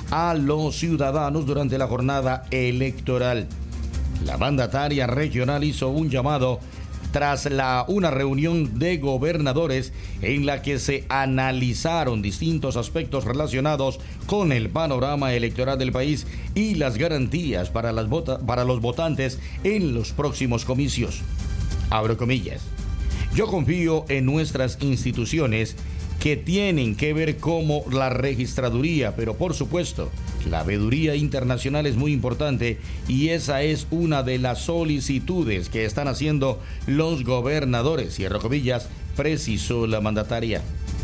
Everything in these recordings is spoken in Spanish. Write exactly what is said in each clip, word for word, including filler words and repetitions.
a los ciudadanos durante la jornada electoral. La mandataria regional hizo un llamado tras la, una reunión de gobernadores en la que se analizaron distintos aspectos relacionados con el panorama electoral del país y las garantías para, las vota, para los votantes en los próximos comicios. Abro comillas. Yo confío en nuestras instituciones que tienen que ver como la registraduría, pero por supuesto, la veeduría internacional es muy importante y esa es una de las solicitudes que están haciendo los gobernadores, cierro comillas, precisó la mandataria.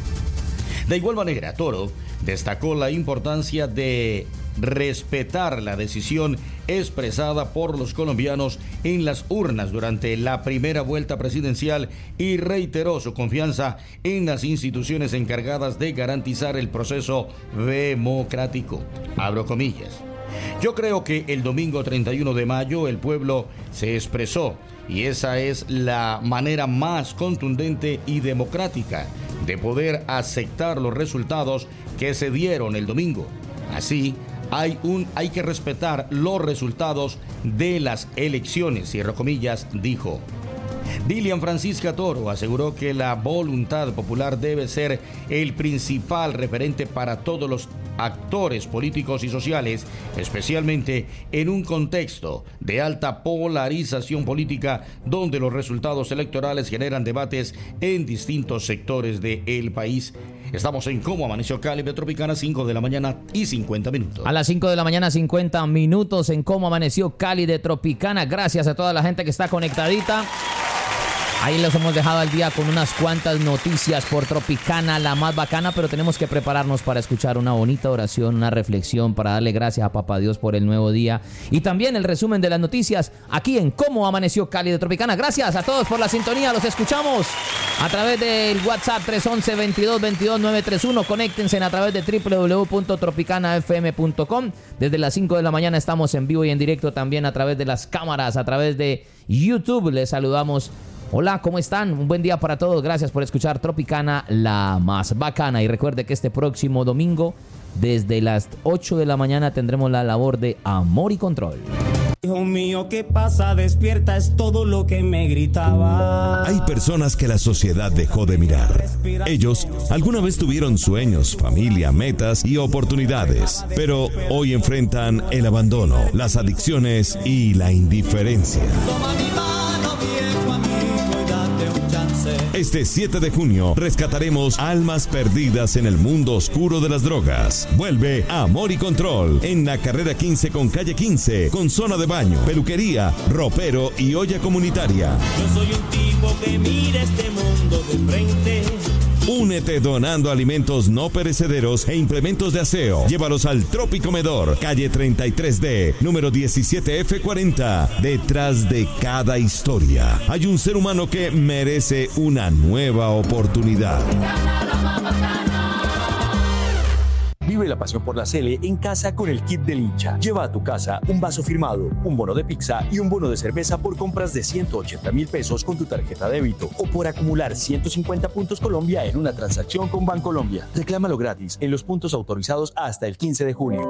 De igual manera, Toro destacó la importancia de respetar la decisión expresada por los colombianos en las urnas durante la primera vuelta presidencial y reiteró su confianza en las instituciones encargadas de garantizar el proceso democrático. Abro comillas. Yo creo que el domingo treinta y uno de mayo el pueblo se expresó y esa es la manera más contundente y democrática de poder aceptar los resultados que se dieron el domingo. Así, Hay, un, hay que respetar los resultados de las elecciones, cierro comillas, dijo. Dilian Francisca Toro aseguró que la voluntad popular debe ser el principal referente para todos los actores políticos y sociales, especialmente en un contexto de alta polarización política donde los resultados electorales generan debates en distintos sectores del país. Estamos en Cómo Amaneció Cali de Tropicana, cinco de la mañana y cincuenta minutos. A las cinco de la mañana, cincuenta minutos en Cómo Amaneció Cali de Tropicana. Gracias a toda la gente que está conectadita. Ahí los hemos dejado al día con unas cuantas noticias por Tropicana, la más bacana, pero tenemos que prepararnos para escuchar una bonita oración, una reflexión, para darle gracias a Papá Dios por el nuevo día. Y también el resumen de las noticias aquí en Cómo Amaneció Cali de Tropicana. Gracias a todos por la sintonía, los escuchamos a través del WhatsApp tres once, veintidós veintidós, nueve treinta y uno. Conéctense a través de doble u doble u doble u punto tropicana f m punto com. Desde las cinco de la mañana estamos en vivo y en directo también a través de las cámaras, a través de YouTube. Les saludamos. Hola, ¿cómo están? Un buen día para todos. Gracias por escuchar Tropicana, la más bacana. Y recuerde que este próximo domingo, desde las ocho de la mañana, tendremos la labor de Amor y Control. Hijo mío, ¿qué pasa? Despierta, es todo lo que me gritaba. Hay personas que la sociedad dejó de mirar. Ellos alguna vez tuvieron sueños, familia, metas y oportunidades, pero hoy enfrentan el abandono, las adicciones y la indiferencia. Toma mi mano, viejo amigo, y date un chance. Este siete de junio rescataremos almas perdidas en el mundo oscuro de las drogas. Vuelve Amor y Control en la carrera quince con calle quince, con zona de baño, peluquería, ropero y olla comunitaria. Yo soy un tipo que mira este mundo de frente. Únete donando alimentos no perecederos e implementos de aseo. Llévalos al Tropicomedor, calle treinta y tres D, número diecisiete F cuarenta. Detrás de cada historia hay un ser humano que merece una nueva oportunidad. Vive la pasión por la Sele en casa con el kit del hincha. Lleva a tu casa un vaso firmado, un bono de pizza y un bono de cerveza por compras de ciento ochenta mil pesos con tu tarjeta débito o por acumular ciento cincuenta puntos Colombia en una transacción con Bancolombia. Reclámalo gratis en los puntos autorizados hasta el quince de junio.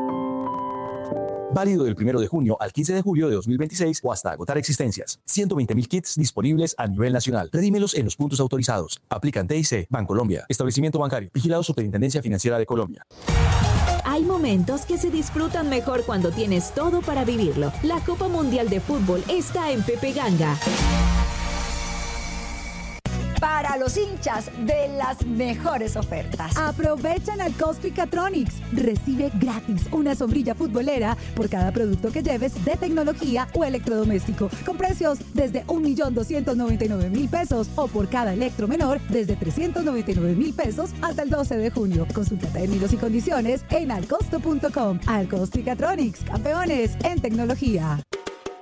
Válido del primero de junio al quince de julio de dos mil veintiséis o hasta agotar existencias. ciento veinte mil kits disponibles a nivel nacional. Redímelos en los puntos autorizados. Aplican T I C, Bancolombia, Establecimiento Bancario, vigilado Superintendencia Financiera de Colombia. Hay momentos que se disfrutan mejor cuando tienes todo para vivirlo. La Copa Mundial de Fútbol está en Pepe Ganga. Para los hinchas de las mejores ofertas. Aprovechan al Cospicatronics. Recibe gratis una sombrilla futbolera por cada producto que lleves de tecnología o electrodoméstico, con precios desde un millón doscientos noventa y nueve mil pesos o por cada electro menor desde trescientos noventa y nueve mil pesos hasta el doce de junio. Consulta términos y condiciones en alcosto punto com. Alcospicatronics, campeones en tecnología.